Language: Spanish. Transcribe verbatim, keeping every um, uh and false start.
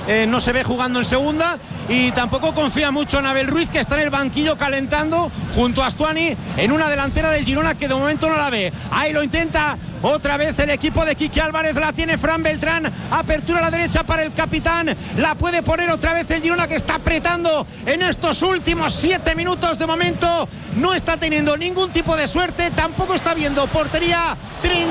eh, no se ve jugando en segunda, y tampoco confía mucho en Abel Ruiz, que está en el banquillo calentando junto a Astuani en una delantera del Girona que de momento no la ve. Ahí lo intenta otra vez el equipo de Quique Álvarez, la tiene Fran Beltrán, apertura a la derecha para el capitán, la puede poner otra vez el Girona, que está apretando en estos últimos siete minutos. De momento no está teniendo ningún tipo de suerte, tampoco está viendo portería.